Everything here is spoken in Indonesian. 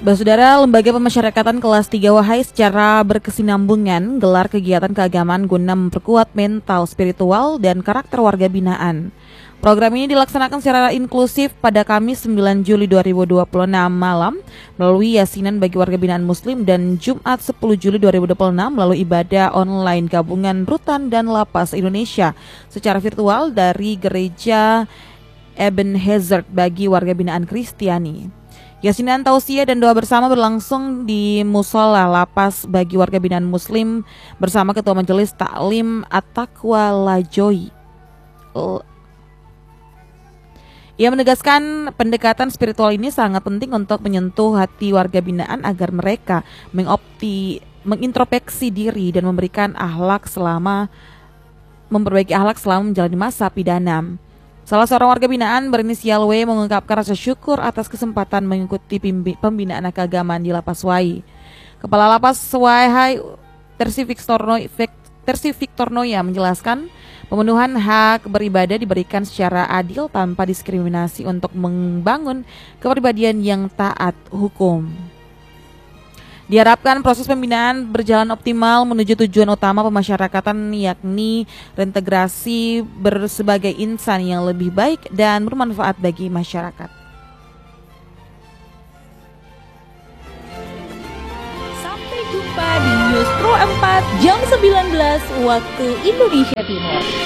Saudara, Lembaga Pemasyarakatan kelas 3 Wahai secara berkesinambungan gelar kegiatan keagamaan guna memperkuat mental, spiritual, dan karakter warga binaan. Program ini dilaksanakan secara inklusif pada Kamis 9 Juli 2026 malam melalui yasinan bagi warga binaan Muslim dan Jumat 10 Juli 2026 melalui ibadah online gabungan Rutan dan Lapas Indonesia secara virtual dari Gereja Ebenezer bagi warga binaan Kristiani. Yasinan, tausiah, dan doa bersama berlangsung di Musola Lapas bagi warga binaan Muslim bersama Ketua Majelis Taklim At-Taqwa Lajoy. Ia menegaskan pendekatan spiritual ini sangat penting untuk menyentuh hati warga binaan agar mereka mengintrospeksi diri dan memperbaiki akhlak selama menjalani masa pidana. Salah seorang warga binaan berinisial W mengungkapkan rasa syukur atas kesempatan mengikuti pembinaan keagamaan di Lapas Wai. Kepala Lapas Wai Tersi Victor Noya menjelaskan pemenuhan hak beribadah diberikan secara adil tanpa diskriminasi untuk membangun kepribadian yang taat hukum. Diharapkan proses pembinaan berjalan optimal menuju tujuan utama pemasyarakatan, yakni reintegrasi sebagai insan yang lebih baik dan bermanfaat bagi masyarakat. Sampai jumpa di News Pro 4 jam 19 waktu Indonesia Timur.